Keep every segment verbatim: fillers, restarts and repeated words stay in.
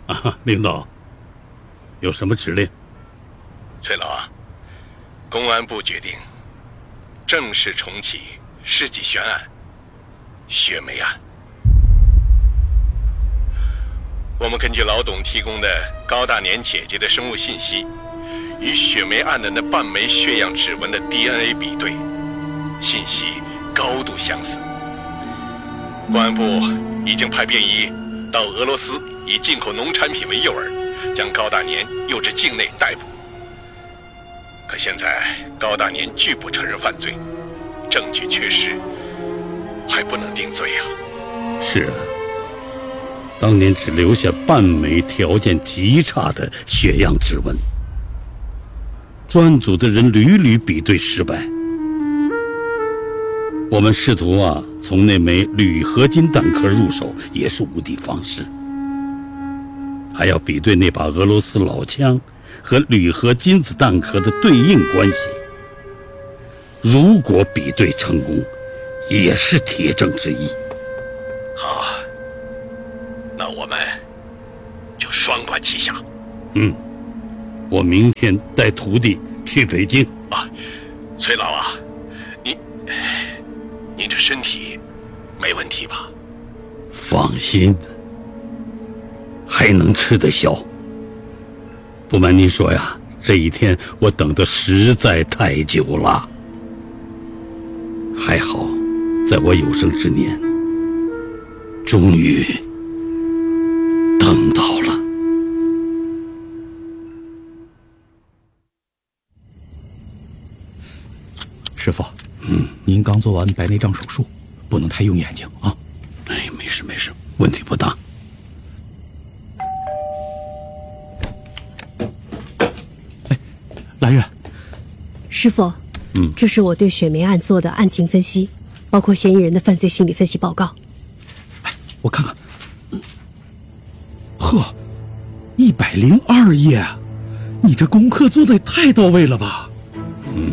啊，领导，有什么指令？ 崔老啊，公安部决定正式重启世纪悬案雪梅案。我们根据老董提供的高大年姐姐的生物信息，与雪梅案的那半枚血样指纹的 D N A 比对，信息高度相似。公安部已经派便衣到俄罗斯，以进口农产品为诱饵，将高大年诱至境内逮捕。可现在高大年拒不承认犯罪，证据缺失，还不能定罪啊。 是啊，当年只留下半枚条件极差的血样指纹，专组的人屡屡比对失败。我们试图啊，从那枚铝合金弹壳入手，也是无的放矢。还要比对那把俄罗斯老枪和铝合金子弹壳的对应关系。如果比对成功，也是铁证之一。 好，那我们就双管齐下。 嗯，我明天带徒弟去北京。 啊，崔老啊，你。您这身体没问题吧？ 放心，还能吃得消。不瞒您说呀，这一天我等得实在太久了。还好，在我有生之年，终于等到了。 师傅，嗯，您刚做完白内障手术，不能太用眼睛啊。 哎，没事没事，问题不大。 哎，蓝月， 师傅， 嗯， 这是我对雪梅案做的案情分析，包括嫌疑人的犯罪心理分析报告。 哎，我看看。呵，一百零二页，你这功课做的也太到位了吧？ 嗯。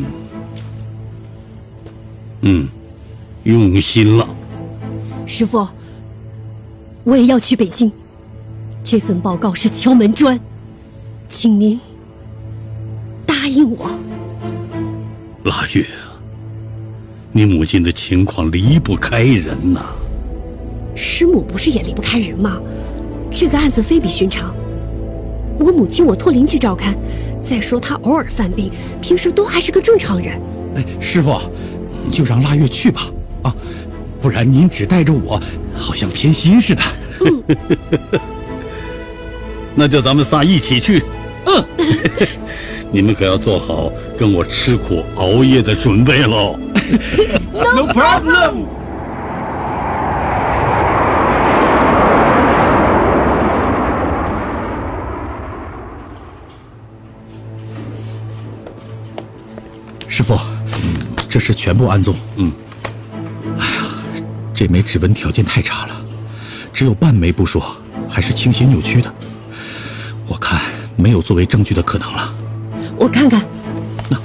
嗯，用心了。 师傅，我也要去北京，这份报告是敲门砖，请您答应我。 腊月啊，你母亲的情况离不开人呐。 师母不是也离不开人吗？这个案子非比寻常，我母亲我托邻居照看，再说她偶尔犯病，平时都还是个正常人。 哎，师傅，就让腊月去吧，啊，不然您只带着我，好像偏心似的。 嗯、 那就咱们仨一起去。嗯，你们可要做好跟我吃苦熬夜的准备喽。 No problem。师傅，这是全部案纵。 嗯。 哎呀，这枚指纹条件太差了，只有半枚不说，还是倾斜扭曲的。我看没有作为证据的可能了。 我看看。 那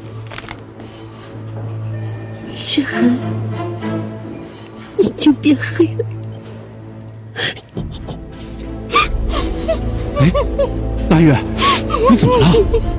血痕已经变黑了。 哎，腊月，你怎么了？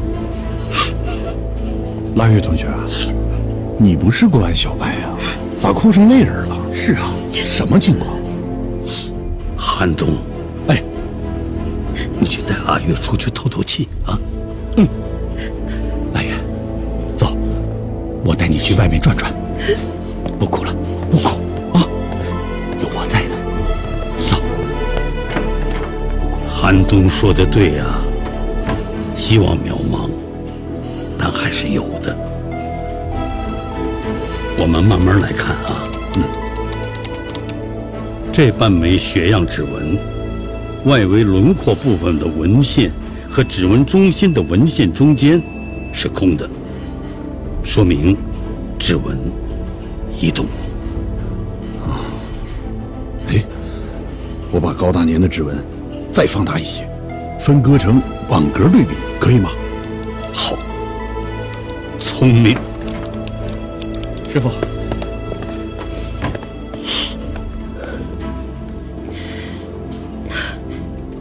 腊月同学，你不是公安小白啊，咋哭成那人了？ 是啊， 什么情况？ 韩东， 哎， 你去带阿月出去透透气啊。 嗯。腊月，走，我带你去外面转转。不哭了，不哭啊，有我在呢。走。 不哭。韩东说的对呀、啊，希望渺茫。但还是有的，我们慢慢来看啊。嗯，这半枚血样指纹，外围轮廓部分的纹线和指纹中心的纹线中间是空的，说明指纹移动。 啊，哎，我把高大年的指纹再放大一些，分割成网格对比，可以吗？ 好。聪明， 师傅。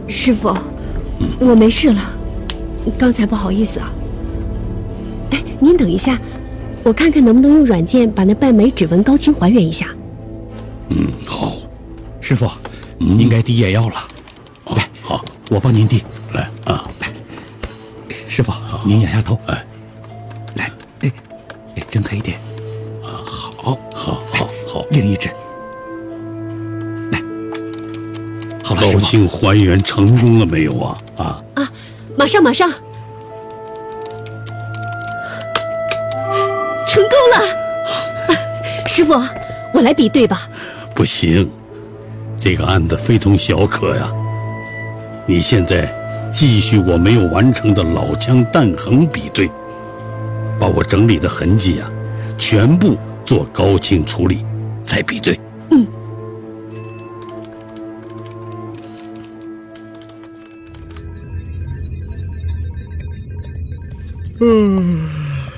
师傅，嗯、我没事了，刚才不好意思啊。哎，您等一下，我看看能不能用软件把那半枚指纹高清还原一下。 嗯，好。 师傅，嗯、应该滴眼药了。 哦、 来， 好， 我帮您滴。 来啊， 来，师傅，您仰下头。 哎， 来，哎，哎，睁开一点。 啊，好，好，好，好。 另一只。来，好了， 高清还原成功了没有啊？啊啊，马上，马上。成功了，师傅，我来比对吧？ 不行，这个案子非同小可呀。你现在继续我没有完成的老枪弹痕比对，把我整理的痕迹啊，全部做高清处理，再比对。 嗯。 嗯。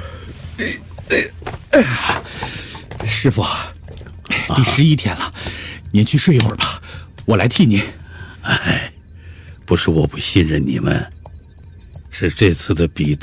师傅，第十一天了，您去睡一会儿吧，我来替您。 哎，不是我不信任你们，是这次的比